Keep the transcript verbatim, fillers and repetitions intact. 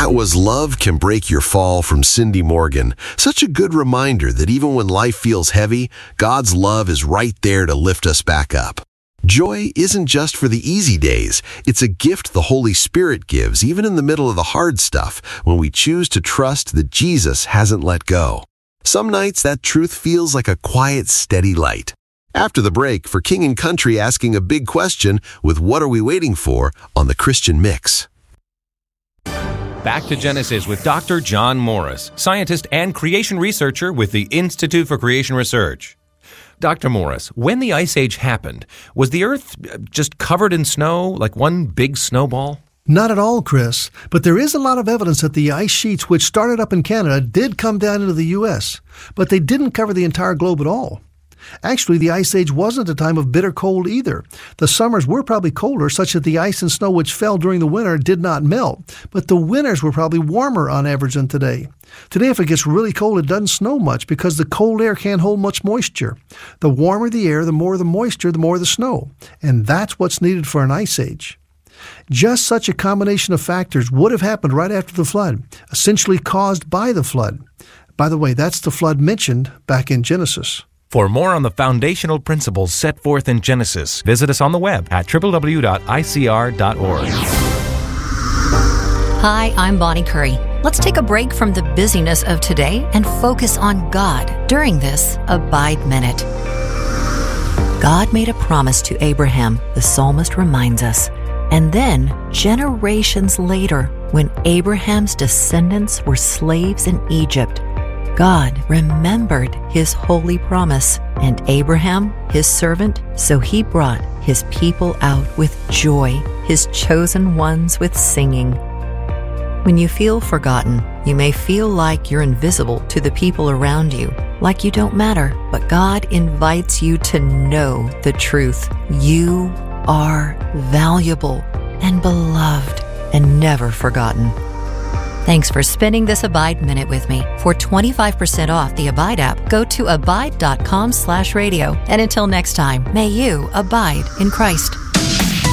That was Love Can Break Your Fall from Cindy Morgan. Such a good reminder that even when life feels heavy, God's love is right there to lift us back up. Joy isn't just for the easy days. It's a gift the Holy Spirit gives, even in the middle of the hard stuff, when we choose to trust that Jesus hasn't let go. Some nights that truth feels like a quiet, steady light. After the break, for King and Country asking a big question with What Are We Waiting For on the Christian Mix. Back to Genesis with Doctor John Morris, scientist and creation researcher with the Institute for Creation Research. Doctor Morris, when the Ice Age happened, was the Earth just covered in snow, like one big snowball? Not at all, Chris, but there is a lot of evidence that the ice sheets which started up in Canada did come down into the U S, but they didn't cover the entire globe at all. Actually, the Ice Age wasn't a time of bitter cold either. The summers were probably colder, such that the ice and snow which fell during the winter did not melt, but the winters were probably warmer on average than today. Today, if it gets really cold, it doesn't snow much because the cold air can't hold much moisture. The warmer the air, the more the moisture, the more the snow. And that's what's needed for an ice age. Just such a combination of factors would have happened right after the flood, essentially caused by the flood. By the way, that's the flood mentioned back in Genesis. For more on the foundational principles set forth in Genesis, visit us on the web at w w w dot i c r dot org. Hi, I'm Bonnie Curry. Let's take a break from the busyness of today and focus on God during this Abide Minute. God made a promise to Abraham, the psalmist reminds us. And then, generations later, when Abraham's descendants were slaves in Egypt, God remembered his holy promise, and Abraham, his servant, so he brought his people out with joy, his chosen ones with singing. When you feel forgotten, you may feel like you're invisible to the people around you, like you don't matter, but God invites you to know the truth. You are valuable and beloved and never forgotten. Thanks for spending this Abide Minute with me. For twenty-five percent off the Abide app, go to abide dot com slash radio. And until next time, may you abide in Christ.